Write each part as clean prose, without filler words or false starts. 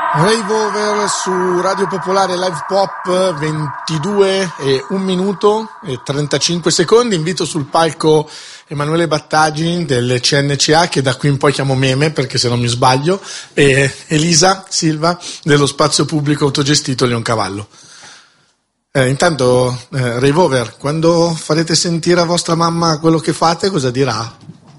Rave Over su Radio Popolare Live Pop, 22 e 1 minuto e 35 secondi. Invito sul palco Emanuele Battagi del CNCA, che da qui in poi chiamo Meme perché se non mi sbaglio, e Elisa Silva dello spazio pubblico autogestito Leoncavallo. Intanto Rave Over, quando farete sentire a vostra mamma quello che fate, cosa dirà?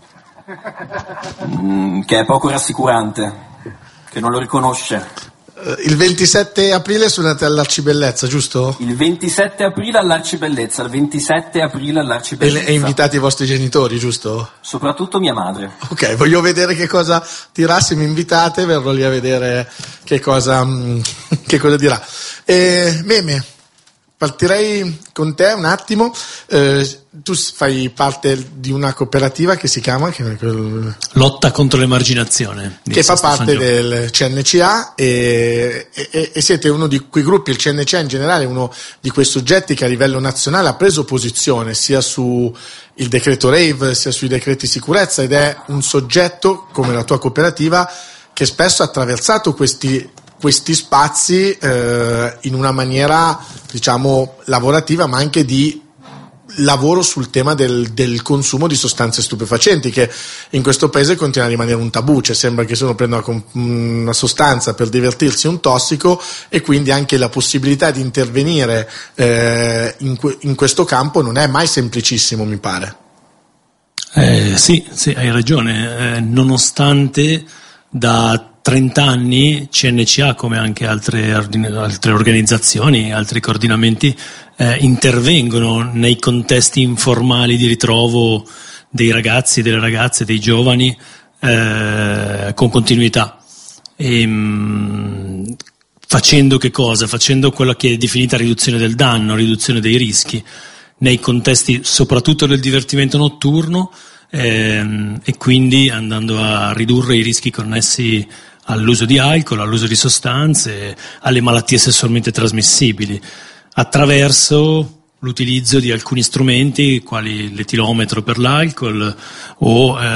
Che è poco rassicurante, che non lo riconosce. Il 27 aprile suonate all'Arcibellezza, giusto? Il 27 aprile all'Arcibellezza, il 27 aprile all'Arcibellezza. E invitati i vostri genitori, giusto? Soprattutto mia madre. Ok, voglio vedere che cosa dirà, se mi invitate verrò lì a vedere che cosa dirà. Meme, partirei con te un attimo. Tu fai parte di una cooperativa che si chiama Lotta contro l'emarginazione, che fa parte del CNCA e siete uno di quei gruppi. Il CNCA in generale è uno di quei soggetti che a livello nazionale ha preso posizione sia su il decreto Rave sia sui decreti sicurezza, ed è un soggetto come la tua cooperativa che spesso ha attraversato questi spazi in una maniera, diciamo, lavorativa, ma anche di lavoro sul tema del consumo di sostanze stupefacenti, che in questo paese continua a rimanere un tabù. Cioè sembra che se uno prende una sostanza per divertirsi è un tossico, e quindi anche la possibilità di intervenire in questo campo non è mai semplicissimo, mi pare. Sì, hai ragione, nonostante da 30 anni CNCA, come anche altre organizzazioni, altri coordinamenti, intervengono nei contesti informali di ritrovo dei ragazzi, delle ragazze, dei giovani con continuità. Facendo che cosa? Facendo quella che è definita riduzione del danno, riduzione dei rischi, nei contesti soprattutto del divertimento notturno, e quindi andando a ridurre i rischi connessi all'uso di alcol, all'uso di sostanze, alle malattie sessualmente trasmissibili, attraverso l'utilizzo di alcuni strumenti quali l'etilometro per l'alcol o